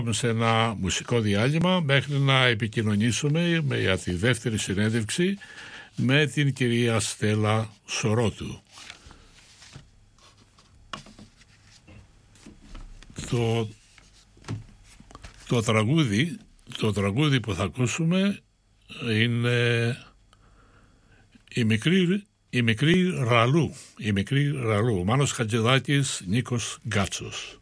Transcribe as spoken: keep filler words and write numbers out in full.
σε ένα μουσικό διάλειμμα μέχρι να επικοινωνήσουμε για τη δεύτερη συνέντευξη με την κυρία Στέλλα Σορότου. Το, το, τραγούδι, το τραγούδι που θα ακούσουμε είναι η μικρή, η μικρή Ραλού, η μικρή Ραλού, Μάνος Χατζηδάκης, Νίκος Γκάτσος.